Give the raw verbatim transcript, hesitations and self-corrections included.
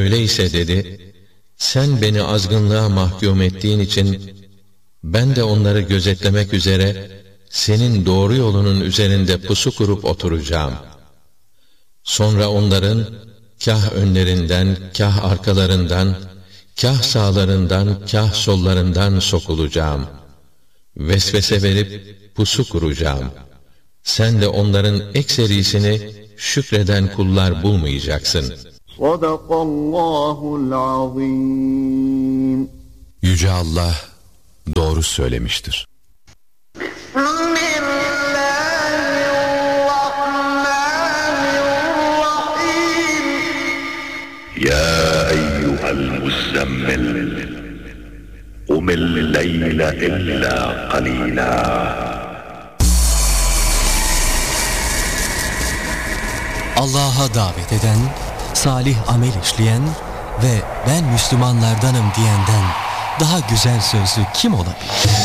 öyleyse dedi, sen beni azgınlığa mahkum ettiğin için ben de onları gözetlemek üzere senin doğru yolunun üzerinde pusu kurup oturacağım. Sonra onların kah önlerinden, kah arkalarından, kah sağlarından, kah sollarından sokulacağım. Vesvese verip pusu kuracağım. Sen de onların ekserisini şükreden kullar bulmayacaksın. Sadakallahul azim. Yüce Allah doğru söylemiştir. يا أيها المزمل قم الليل إلا قليلا. Allah'a davet eden, salih amel işleyen ve ben Müslümanlardanım diyenden daha güzel sözlü kim olabilir?